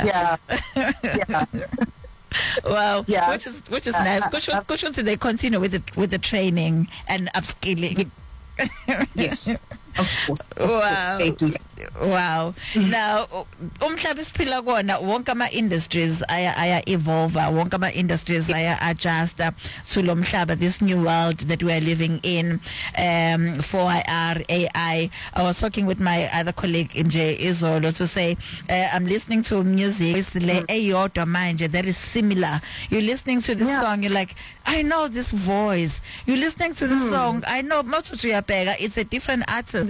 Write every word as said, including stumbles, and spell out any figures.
Yeah. Yeah. Wow. Yeah. Which is which is uh, nice. Good uh, good should they continue with the with the training and upskilling. Yes. Of course. Of Wow. Course they do. Wow. Now umhlaba siphila kona wonke ama industries aya aya evolve, wonke ama industries aya adjust to lo mhlaba, this new world that we are living in. um four I R A I. I was talking with my other colleague M J Izolo to say uh, I'm listening to music le eyodwa manje that is similar. You're listening to this yeah. song, you're like, I know this voice. You're listening to this mm. song, I know most of it's a different artist.